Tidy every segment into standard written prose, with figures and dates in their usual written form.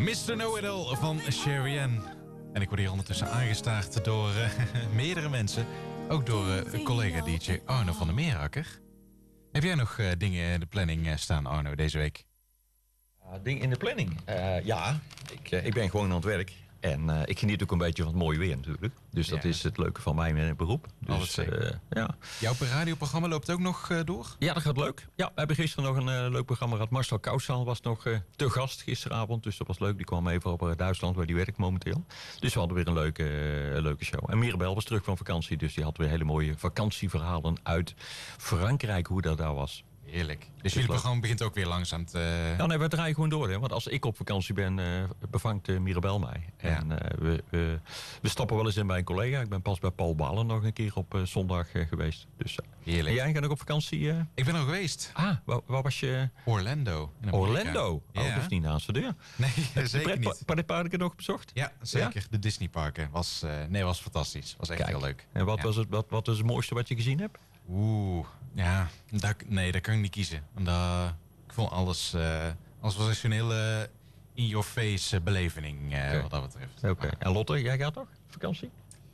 Mr. Know-It-All van Sherry Ann. En ik word hier ondertussen aangestaard door meerdere mensen. Ook door collega-dj Arno van der Meerakker. Heb jij nog dingen in de planning staan, Arno, deze week? Dingen in de planning? Ja, ik ben gewoon aan het werk. En ik geniet ook een beetje van het mooie weer natuurlijk. Dus dat is het leuke van mijn beroep. Dus, ja. Jouw radioprogramma loopt ook nog door? Ja, dat gaat leuk. Ja, we hebben gisteren nog een leuk programma gehad. Marcel Kouszaal was nog te gast gisteravond. Dus dat was leuk. Die kwam even op Duitsland, waar die werkt momenteel. Dus we hadden weer een leuke show. En Mirabel was terug van vakantie. Dus die had weer hele mooie vakantieverhalen uit Frankrijk. Hoe dat daar was. Heerlijk. Dus jullie programma begint ook weer langzaam te... Ja, nee, we draaien gewoon door. Hè? Want als ik op vakantie ben, bevangt Mirabel mij. Ja. En we stappen wel eens in bij een collega. Ik ben pas bij Paul Balen nog een keer op zondag geweest. Dus, heerlijk. En jij gaat ook op vakantie? Ik ben er geweest. Ah, waar was je? Orlando. Orlando? Ja. Oh, dat is niet naast de deur. Nee, zeker niet. Pretparken nog bezocht? Ja, zeker. Ja? De Disneyparken. Was fantastisch. Was echt heel leuk. En wat was het mooiste wat je gezien hebt? Ja, dat kan ik niet kiezen. Ik vond alles was echt een hele in-your-face beleving wat dat betreft. Oké. En Lotte, jij gaat toch vakantie?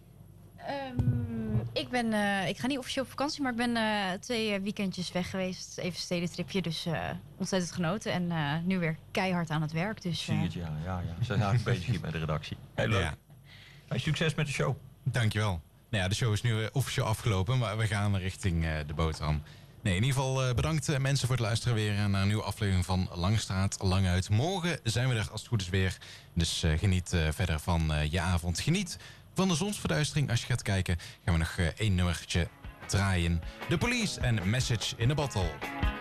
Ik ga niet officieel op vakantie, maar ik ben 2 weekendjes weg geweest. Even een stedentripje, dus ontzettend genoten. En nu weer keihard aan het werk. Dus, zie het, ja. Ze zijn eigenlijk bezig hier bij de redactie. Heel leuk. Ja. Succes met de show. Dankjewel. Nou ja, de show is nu officieel afgelopen, maar we gaan richting de boterham. Nee, in ieder geval bedankt mensen voor het luisteren weer naar een nieuwe aflevering van Langstraat Languit. Morgen zijn we er als het goed is weer. Dus geniet verder van je avond. Geniet van de zonsverduistering. Als je gaat kijken, gaan we nog 1 nummertje draaien. The Police en Message in a Bottle.